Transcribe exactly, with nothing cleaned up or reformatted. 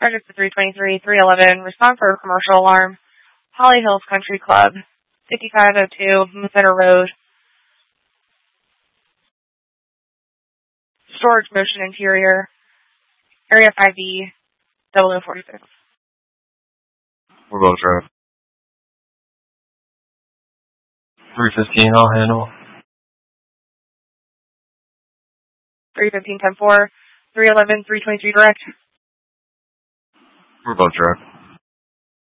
Register three twenty-three, three eleven, respond for a commercial alarm. Holly Hills Country Club, fifty-five oh two, Center Road. Storage Motion Interior, Area five B, double oh forty-six. We're both drive. three fifteen, I'll handle. three fifteen, ten four, three eleven, three twenty-three direct. We're both drive.